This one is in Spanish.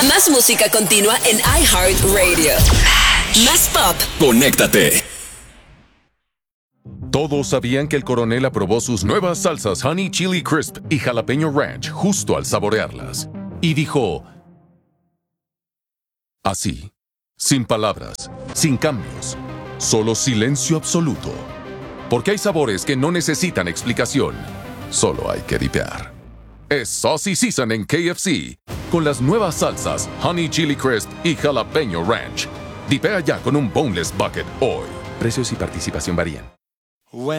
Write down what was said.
Más música continua en iHeartRadio. Más pop. Conéctate. Todos sabían que el coronel aprobó sus nuevas salsas Honey Chili Crisp y Jalapeño Ranch justo al saborearlas. Y dijo... así, sin palabras, sin cambios, solo silencio absoluto. Porque hay sabores que no necesitan explicación, solo hay que dipear. Es Saucy Season en KFC, con las nuevas salsas Honey Chili Crisp y Jalapeño Ranch. Dipea ya con un Boneless Bucket hoy. Precios y participación varían.